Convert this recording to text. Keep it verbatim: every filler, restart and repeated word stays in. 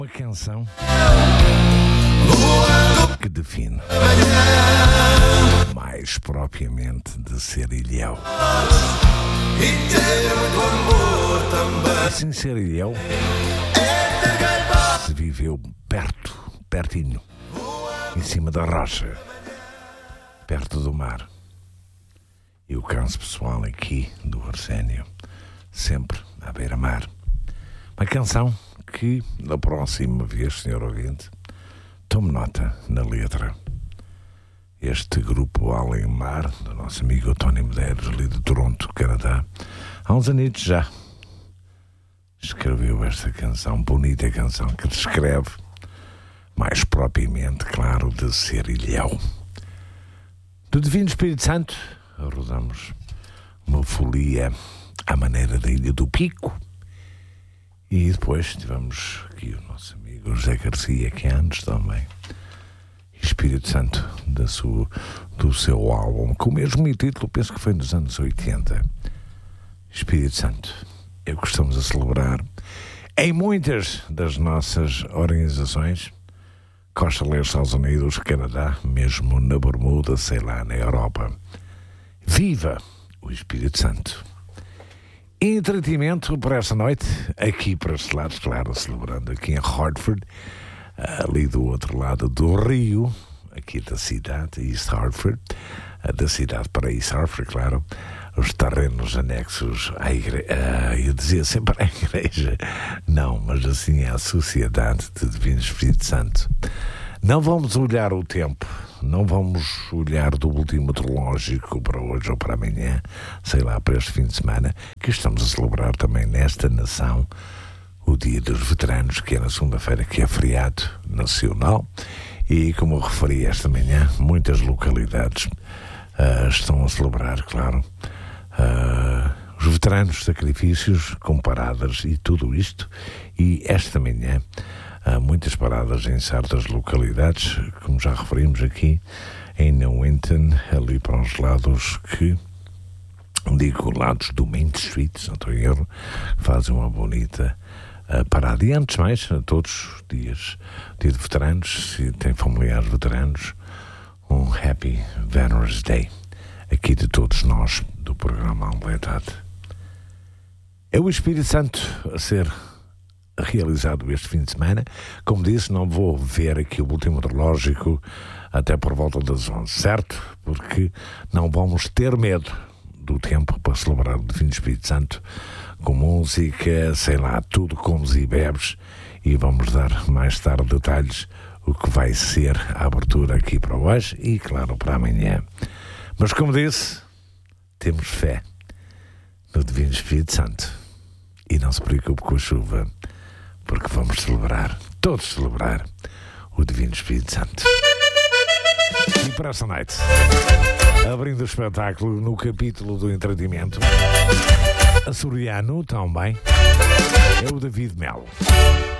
Uma canção que define mais propriamente de ser ilhéu. E ter muito amor também. Assim, ser ilhéu se viveu perto, pertinho, em cima da rocha, perto do mar. E o canso pessoal aqui do Arsénio, sempre à beira-mar. Uma canção que, da próxima vez, senhor ouvinte, tome nota na letra. Este grupo Além Mar, do nosso amigo Tony Medeiros, ali de Toronto, Canadá, há uns anitos já, escreveu esta canção, bonita canção, que descreve, mais propriamente, claro, de ser ilhéu. Do Divino Espírito Santo, rodamos uma folia à maneira da Ilha do Pico. E depois tivemos aqui o nosso amigo José Garcia, que há anos também, Espírito Santo, da sua, do seu álbum, com o mesmo título, penso que foi nos anos oitenta. Espírito Santo, é o que estamos a celebrar em muitas das nossas organizações, Costa Leste, Estados Unidos, Canadá, mesmo na Bermuda, sei lá, na Europa. Viva o Espírito Santo! Entretenimento para esta noite, aqui para este lado, claro, celebrando aqui em Hartford, ali do outro lado do rio, aqui da cidade, East Hartford, da cidade para East Hartford, claro, os terrenos anexos à igreja, eu dizia sempre à igreja, não, mas assim é a Sociedade de Divino Espírito Santo. Não vamos olhar o tempo, não vamos olhar do último meteorológico para hoje ou para amanhã, sei lá, para este fim de semana, que estamos a celebrar também nesta nação o Dia dos Veteranos, que é na segunda-feira, que é feriado nacional, e como eu referi esta manhã, muitas localidades uh, estão a celebrar, claro, uh, os veteranos, sacrifícios com paradas e tudo isto, e esta manhã há muitas paradas em certas localidades, como já referimos aqui, em Newington, ali para os lados que, digo, lados do Main Street, se não estou em erro, fazem uma bonita uh, parada. E antes mais, a todos os dias, dia de veteranos, se tem familiares veteranos, um Happy Veterans Day, aqui de todos nós, do programa Almedade. É o Espírito Santo a ser realizado este fim de semana. Como disse, não vou ver aqui o último meteorológico até por volta das onze, certo? Porque não vamos ter medo do tempo para celebrar o Divino Espírito Santo com música, sei lá, tudo comes e bebes, e vamos dar mais tarde detalhes o que vai ser a abertura aqui para hoje e, claro, para amanhã. Mas, como disse, temos fé no Divino Espírito Santo e não se preocupe com a chuva, porque vamos celebrar, todos celebrar, o Divino Espírito Santo. E para esta noite, abrindo o espetáculo no capítulo do entretenimento, açoriano também, é o David Melo.